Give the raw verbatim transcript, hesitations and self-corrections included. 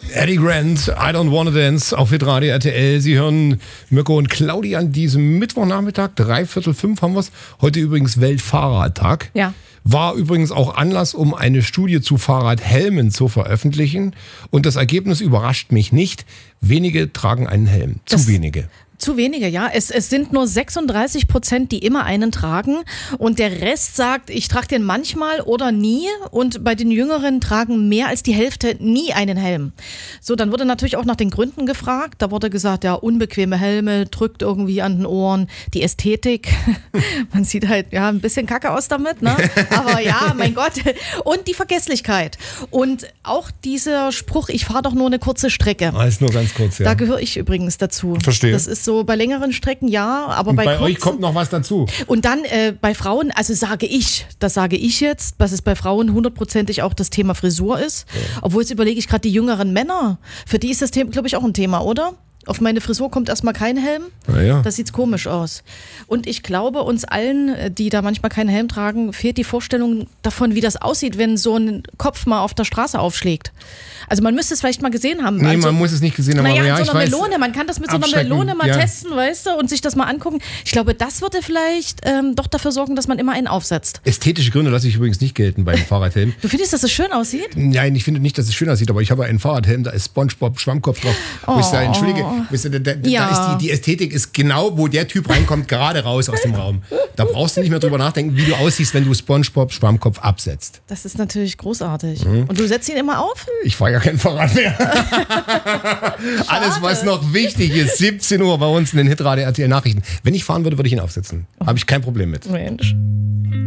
Eddie Grant, I Don't Wanna Dance auf Hitradio R T L. Sie hören Mirko und Claudi an diesem Mittwochnachmittag, dreiviertel fünf haben wir es. Heute übrigens Weltfahrradtag. Ja. War übrigens auch Anlass, um eine Studie zu Fahrradhelmen zu veröffentlichen. Und das Ergebnis überrascht mich nicht. Wenige tragen einen Helm. Zu Das wenige. Zu wenige, ja. Es, es sind nur sechsunddreißig Prozent, die immer einen tragen. Und der Rest sagt, ich trage den manchmal oder nie. Und bei den Jüngeren tragen mehr als die Hälfte nie einen Helm. So, dann wurde natürlich auch nach den Gründen gefragt. Da wurde gesagt, ja, unbequeme Helme, drückt irgendwie an den Ohren. Die Ästhetik, man sieht halt ja ein bisschen kacke aus damit, ne? Aber ja, mein Gott. Und die Vergesslichkeit. Und auch dieser Spruch, ich fahre doch nur eine kurze Strecke. Ah, ist nur ganz kurz, ja. Da gehöre ich übrigens dazu. Verstehe. Das ist so bei längeren Strecken ja, aber Und bei, bei kurzen, euch kommt noch was dazu. Und dann äh, bei Frauen, also sage ich, das sage ich jetzt, dass es bei Frauen hundertprozentig auch das Thema Frisur ist. Ja. Obwohl jetzt überlege ich gerade die jüngeren Männer, für die ist das Thema, glaube ich, auch ein Thema, oder? Auf meine Frisur kommt erstmal kein Helm. Na ja. Das sieht komisch aus. Und ich glaube, uns allen, die da manchmal keinen Helm tragen, fehlt die Vorstellung davon, wie das aussieht, wenn so ein Kopf mal auf der Straße aufschlägt. Also man müsste es vielleicht mal gesehen haben. Nee, also, man muss es nicht gesehen haben. Naja, aber ja, in so einer ich weiß, Melone. Man kann das mit so einer abschrecken, Melone mal ja. testen, weißt du, und sich das mal angucken. Ich glaube, das würde vielleicht ähm, doch dafür sorgen, dass man immer einen aufsetzt. Ästhetische Gründe lasse ich übrigens nicht gelten beim Fahrradhelm. Du findest, dass es schön aussieht? Nein, ich finde nicht, dass es schön aussieht, aber ich habe einen Fahrradhelm, da ist SpongeBob Schwammkopf drauf. Oh. Wo ich sage, entschuldige, weißt du, da, da, Ja. da ist die, die Ästhetik ist genau, wo der Typ reinkommt, gerade raus aus dem Raum. Da brauchst du nicht mehr drüber nachdenken, wie du aussiehst, wenn du SpongeBob Schwammkopf absetzt. Das ist natürlich großartig. Mhm. Und du setzt ihn immer auf? Ich fahre ja kein Fahrrad mehr. Alles, was noch wichtig ist, siebzehn Uhr bei uns in den Hitradio R T L Nachrichten. Wenn ich fahren würde, würde ich ihn aufsetzen. Habe ich kein Problem mit. Mensch.